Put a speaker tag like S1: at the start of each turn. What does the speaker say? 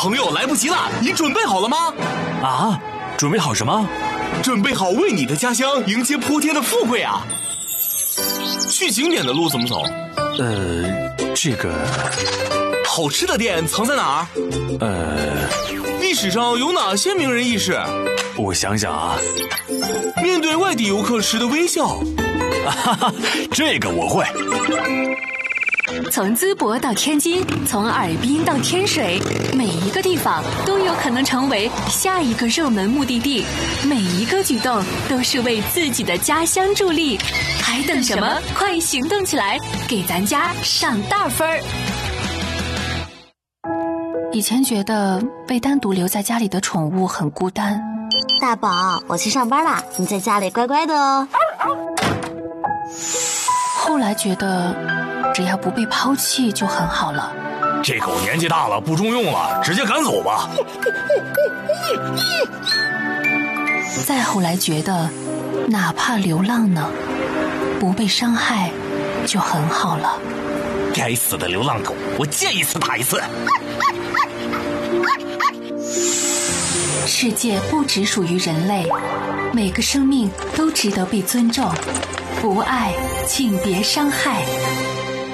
S1: 朋友来不及了，你准备好了吗？
S2: 啊，准备好什么？
S1: 准备好为你的家乡迎接泼天的富贵啊！去景点的路怎么走？
S2: 这个
S1: 好吃的店藏在哪儿？历史上有哪些名人轶事？
S2: 我想想啊，
S1: 面对外地游客时的微笑，
S2: 哈哈，这个我会。
S3: 从淄博到天津，从尔滨到天水，每一个地方都有可能成为下一个热门目的地。每一个举动都是为自己的家乡助力，还等什么？快行动起来，给咱家上大分儿！以前觉得被单独留在家里的宠物很孤单。
S4: 大宝，我去上班啦，你在家里乖乖的哦。
S3: 后来觉得只要不被抛弃就很好了。
S2: 这狗年纪大了，不中用了，直接赶走吧。
S3: 再后来觉得哪怕流浪呢，不被伤害就很好了。
S2: 该死的流浪狗，我见一次打一次。
S3: 世界不只属于人类，每个生命都值得被尊重。不爱，请别伤害。